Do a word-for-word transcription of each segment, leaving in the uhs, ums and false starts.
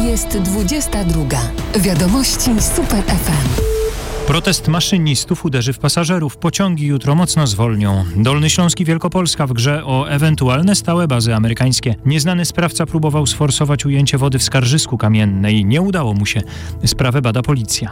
Jest dwudziesta druga. Wiadomości Super F M. Protest maszynistów uderzy w pasażerów. Pociągi jutro mocno zwolnią. Dolny Śląsk i Wielkopolska w grze o ewentualne stałe bazy amerykańskie. Nieznany sprawca próbował sforsować ujęcie wody w Skarżysku Kamiennej. Nie udało mu się. Sprawę bada policja.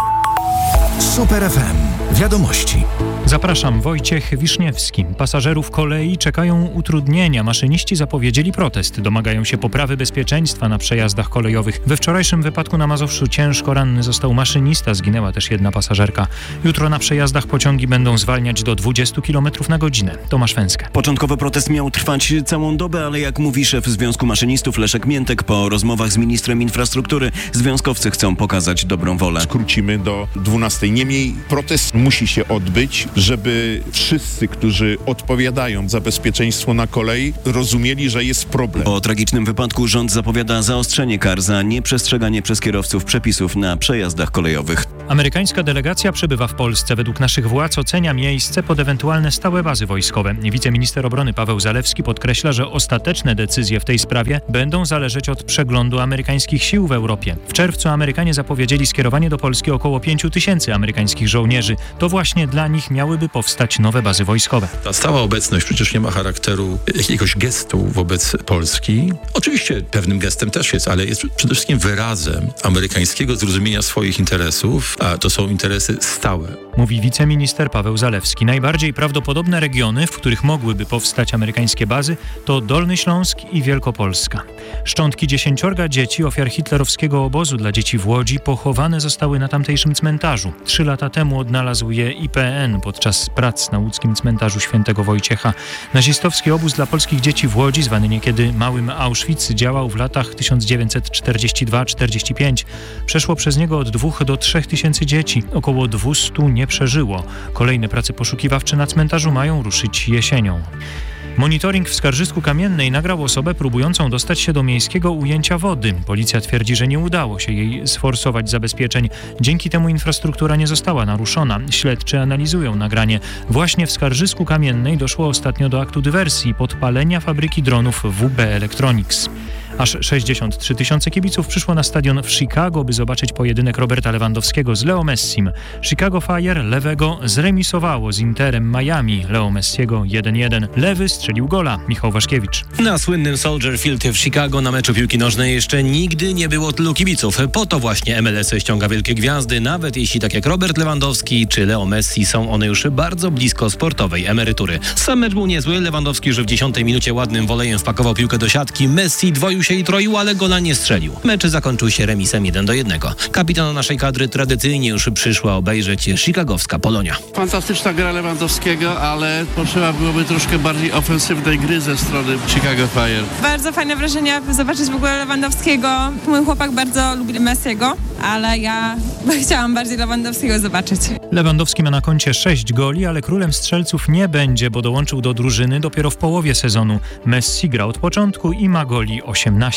Super F M. Wiadomości. Zapraszam, Wojciech Wiszniewski. Pasażerów kolei czekają utrudnienia. Maszyniści zapowiedzieli protest. Domagają się poprawy bezpieczeństwa na przejazdach kolejowych. We wczorajszym wypadku na Mazowszu ciężko ranny został maszynista. Zginęła też jedna pasażerka. Jutro na przejazdach pociągi będą zwalniać do dwudziestu kilometrów na godzinę. Tomasz Węska. Początkowo protest miał trwać całą dobę, ale jak mówi szef Związku Maszynistów Leszek Miętek, po rozmowach z ministrem infrastruktury związkowcy chcą pokazać dobrą wolę. Skrócimy do dwunastej. Niemniej protest musi się odbyć, żeby wszyscy, którzy odpowiadają za bezpieczeństwo na kolei, rozumieli, że jest problem. Po tragicznym wypadku rząd zapowiada zaostrzenie kar za nieprzestrzeganie przez kierowców przepisów na przejazdach kolejowych. Amerykańska delegacja przebywa w Polsce. Według naszych władz ocenia miejsce pod ewentualne stałe bazy wojskowe. Wiceminister obrony Paweł Zalewski podkreśla, że ostateczne decyzje w tej sprawie będą zależeć od przeglądu amerykańskich sił w Europie. W czerwcu Amerykanie zapowiedzieli skierowanie do Polski około pięciu tysięcy amerykańskich żołnierzy. To właśnie dla nich miałyby powstać nowe bazy wojskowe. Ta stała obecność przecież nie ma charakteru jakiegoś gestu wobec Polski. Oczywiście pewnym gestem też jest, ale jest przede wszystkim wyrazem amerykańskiego zrozumienia swoich interesów, a to są interesy stałe. Mówi wiceminister Paweł Zalewski. Najbardziej prawdopodobne regiony, w których mogłyby powstać amerykańskie bazy, to Dolny Śląsk i Wielkopolska. Szczątki dziesięciorga dzieci ofiar hitlerowskiego obozu dla dzieci w Łodzi pochowane zostały na tamtejszym cmentarzu. Trzy lata temu odnalazł je I P N podczas prac na łódzkim cmentarzu Świętego Wojciecha. Nazistowski obóz dla polskich dzieci w Łodzi, zwany niekiedy Małym Auschwitz, działał w latach tysiąc dziewięćset czterdziesty drugi czterdziesty piąty. Przeszło przez niego od dwóch do trzech tysięcy dzieci. Około dwustu nie przeżyło. Kolejne prace poszukiwawcze na cmentarzu mają ruszyć jesienią. Monitoring w Skarżysku Kamiennej nagrał osobę próbującą dostać się do miejskiego ujęcia wody. Policja twierdzi, że nie udało się jej sforsować zabezpieczeń. Dzięki temu infrastruktura nie została naruszona. Śledczy analizują nagranie. Właśnie w Skarżysku Kamiennej doszło ostatnio do aktu dywersji, podpalenia fabryki dronów W B Electronics. Aż sześćdziesiąt trzy tysiące kibiców przyszło na stadion w Chicago, by zobaczyć pojedynek Roberta Lewandowskiego z Leo Messim. Chicago Fire lewego zremisowało z Interem Miami. Leo Messiego jeden jeden. Lewy strzelił gola. Michał Waszkiewicz. Na słynnym Soldier Field w Chicago na meczu piłki nożnej jeszcze nigdy nie było tylu kibiców. Po to właśnie M L S ściąga wielkie gwiazdy, nawet jeśli tak jak Robert Lewandowski czy Leo Messi są one już bardzo blisko sportowej emerytury. Sam mecz był niezły. Lewandowski już w dziesiątej minucie ładnym wolejem wpakował piłkę do siatki. Messi dwoił się i troił, ale gola nie strzelił. Mecz zakończył się remisem jeden do jednego. Kapitan naszej kadry tradycyjnie już przyszła obejrzeć chicagowska Polonia. Fantastyczna gra Lewandowskiego, ale potrzeba byłoby troszkę bardziej ofensywnej gry ze strony Chicago Fire. Bardzo fajne wrażenia zobaczyć w ogóle Lewandowskiego. Mój chłopak bardzo lubi Messiego, ale ja chciałam bardziej Lewandowskiego zobaczyć. Lewandowski ma na koncie sześć goli, ale królem strzelców nie będzie, bo dołączył do drużyny dopiero w połowie sezonu. Messi gra od początku i ma goli osiemnaście.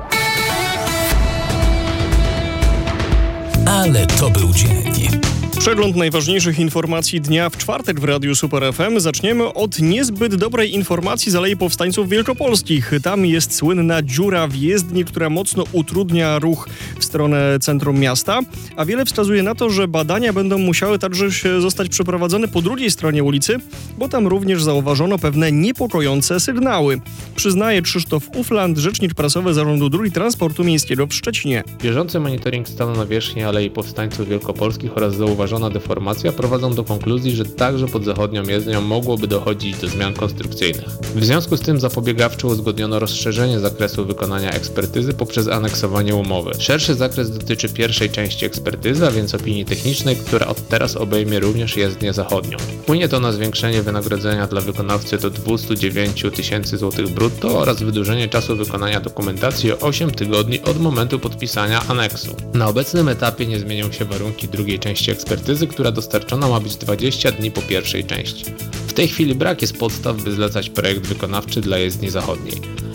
Ale to był dzień. Przegląd najważniejszych informacji dnia w czwartek w Radiu Super F M. Zaczniemy od niezbyt dobrej informacji z Alei Powstańców Wielkopolskich. Tam jest słynna dziura w jezdni, która mocno utrudnia ruch w stronę centrum miasta, a wiele wskazuje na to, że badania będą musiały także zostać przeprowadzone po drugiej stronie ulicy, bo tam również zauważono pewne niepokojące sygnały. Przyznaje Krzysztof Ufland, rzecznik prasowy Zarządu Dróg i Transportu Miejskiego w Szczecinie. Bieżący monitoring stanu nawierzchni Alei Powstańców Wielkopolskich oraz zauważona deformacja prowadzą do konkluzji, że także pod zachodnią jezdnią mogłoby dochodzić do zmian konstrukcyjnych. W związku z tym zapobiegawczo uzgodniono rozszerzenie zakresu wykonania ekspertyzy poprzez aneksowanie umowy. Szerszy zakres dotyczy pierwszej części ekspertyzy, a więc opinii technicznej, która od teraz obejmie również jezdnię zachodnią. Wpłynie to na zwiększenie wynagrodzenia dla wykonawcy do dwieście dziewięć tysięcy złotych brutto oraz wydłużenie czasu wykonania dokumentacji o osiem tygodni od momentu podpisania aneksu. Na obecnym etapie nie zmienią się warunki drugiej części ekspertyzy, która dostarczona ma być dwadzieścia dni po pierwszej części. W tej chwili brak jest podstaw, by zlecać projekt wykonawczy dla jezdni zachodniej.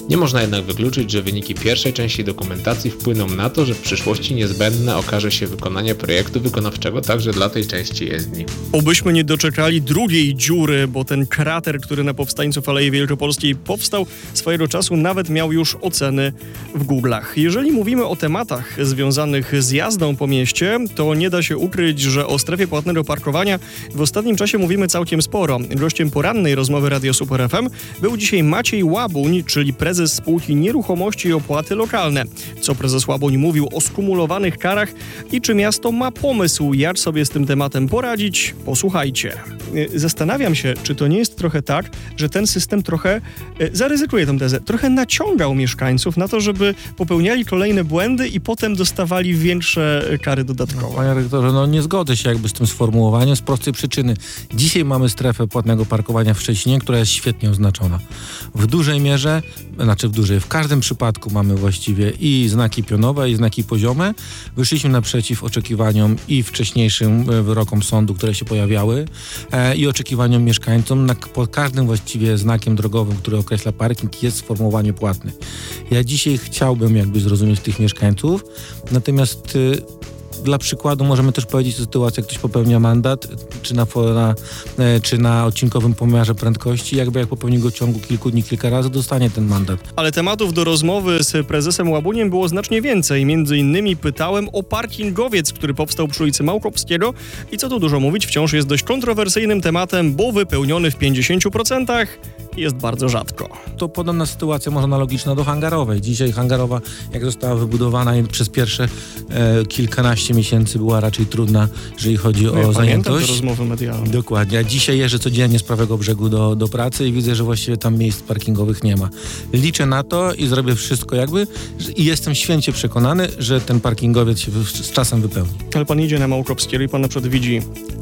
Nie można jednak wykluczyć, że wyniki pierwszej części dokumentacji wpłyną na to, że w przyszłości niezbędne okaże się wykonanie projektu wykonawczego także dla tej części jezdni. Obyśmy nie doczekali drugiej dziury, bo ten krater, który na powstańców Alei Wielkopolskiej powstał, swojego czasu nawet miał już oceny w Google'ach. Jeżeli mówimy o tematach związanych z jazdą po mieście, to nie da się ukryć, że o strefie płatnego parkowania w ostatnim czasie mówimy całkiem sporo. Gościem porannej rozmowy Radio Super F M był dzisiaj Maciej Łabuń, czyli prezes spółki Nieruchomości i Opłaty Lokalne. Co prezes Łabuń mówił o skumulowanych karach i czy miasto ma pomysł, jak sobie z tym tematem poradzić? Posłuchajcie. Zastanawiam się, czy to nie jest trochę tak, że ten system trochę, zaryzykuję tę tezę, trochę naciągał mieszkańców na to, żeby popełniali kolejne błędy i potem dostawali większe kary dodatkowe. No, panie rektorze, no nie zgodzę się jakby z tym sformułowaniem z prostej przyczyny. Dzisiaj mamy strefę płatnego parkowania w Szczecinie, która jest świetnie oznaczona. W dużej mierze, znaczy w dużej, w każdym przypadku mamy właściwie i znaki pionowe, i znaki poziome. Wyszliśmy naprzeciw oczekiwaniom i wcześniejszym wyrokom sądu, które się pojawiały, e, i oczekiwaniom mieszkańcom. Na, pod każdym właściwie znakiem drogowym, który określa parking, jest sformułowanie płatne. Ja dzisiaj chciałbym jakby zrozumieć tych mieszkańców, natomiast y, dla przykładu możemy też powiedzieć o sytuacji, jak ktoś popełnia mandat, czy na, na, czy na odcinkowym pomiarze prędkości, jakby jak popełni go w ciągu kilku dni, kilka razy, dostanie ten mandat. Ale tematów do rozmowy z prezesem Łabuniem było znacznie więcej. Między innymi pytałem o parkingowiec, który powstał przy ulicy Małkowskiego i co tu dużo mówić, wciąż jest dość kontrowersyjnym tematem, bo wypełniony w pięćdziesięciu procentach jest bardzo rzadko. To podobna sytuacja może analogiczna do hangarowej. Dzisiaj hangarowa, jak została wybudowana przez pierwsze e, kilkanaście miesięcy była raczej trudna, jeżeli chodzi no o ja zajętość. Te rozmowy medialne. Dokładnie. A dzisiaj jeżdżę codziennie z prawego brzegu do, do pracy i widzę, że właściwie tam miejsc parkingowych nie ma. Liczę na to i zrobię wszystko jakby i jestem święcie przekonany, że ten parkingowiec się z czasem wypełni. Ale pan idzie na Małkowskiego i pan na przykład widzi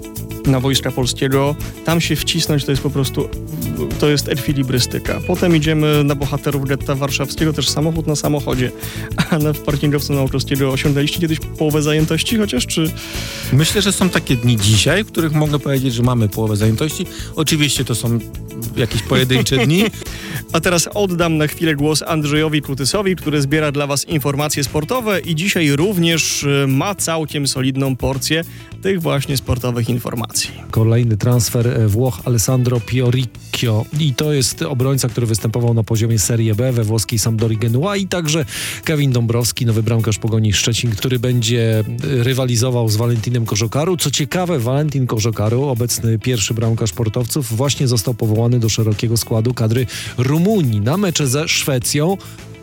na Wojska Polskiego, tam się wcisnąć to jest po prostu, to jest ekwilibrystyka. Potem idziemy na bohaterów getta warszawskiego, też samochód na samochodzie, a na parkingowcu na Małkowskiego osiągnęliście kiedyś połowę zajętości chociaż, czy... Myślę, że są takie dni dzisiaj, w których mogę powiedzieć, że mamy połowę zajętości. Oczywiście to są jakieś pojedyncze dni. A teraz oddam na chwilę głos Andrzejowi Kutysowi, który zbiera dla was informacje sportowe i dzisiaj również ma całkiem solidną porcję tych właśnie sportowych informacji. Kolejny transfer Włoch Alessandro Pioricchio i to jest obrońca, który występował na poziomie Serie B we włoskiej Sampdorii Genua i także Kevin Dąbrowski, nowy bramkarz Pogoni Szczecin, który będzie rywalizował z Valentinem Koziokaru. Co ciekawe, Valentin Koziokaru, obecny pierwszy bramkarz sportowców, właśnie został powołany do szerokiego składu kadry Rumunii na mecze ze Szwecją,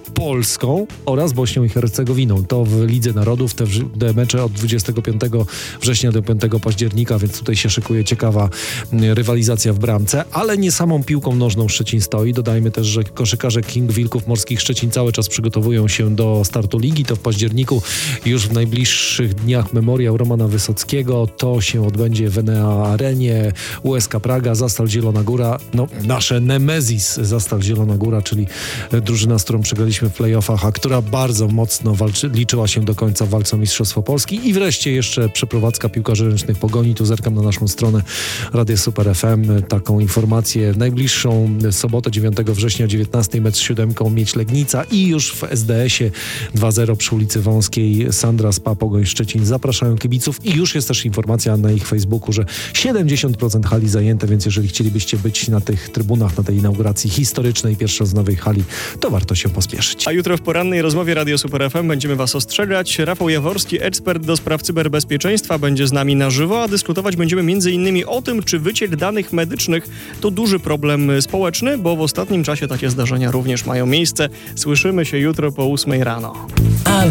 Polską oraz Bośnią i Hercegowiną. To w Lidze Narodów, te, te mecze od dwudziestego piątego września do piątego października, więc tutaj się szykuje ciekawa rywalizacja w bramce, ale nie samą piłką nożną Szczecin stoi. Dodajmy też, że koszykarze King Wilków Morskich Szczecin cały czas przygotowują się do startu ligi. To w październiku, już w najbliższych dniach memoriał Romana Wysockiego. To się odbędzie w Enea Arenie, U S K Praga, Zastal Zielona Góra, no nasze Nemesis Zastal Zielona Góra, czyli drużyna, z którą przegraliśmy w playoffach, a która bardzo mocno walczy, liczyła się do końca w walce o Mistrzostwo Polski. I wreszcie jeszcze przeprowadzka piłkarzy ręcznych Pogoni. Tu zerkam na naszą stronę Radio Super F M. Taką informację. Najbliższą sobotę dziewiątego września o dziewiętnastej mecz z siódemką Miedź Legnica i już w S D S-ie dwa zero przy ulicy Wąskiej Sandra Spa Pogoń Szczecin zapraszają kibiców i już jest też informacja na ich Facebooku, że siedemdziesiąt procent hali zajęte, więc jeżeli chcielibyście być na tych trybunach, na tej inauguracji historycznej pierwszej z nowej hali, to warto się pospieszyć. A jutro w porannej rozmowie Radio Super F M będziemy was ostrzegać. Rafał Jaworski, ekspert do spraw cyberbezpieczeństwa, będzie z nami na żywo, a dyskutować będziemy między innymi o tym, czy wyciek danych medycznych to duży problem społeczny, bo w ostatnim czasie takie zdarzenia również mają miejsce. Słyszymy się jutro po ósmej rano.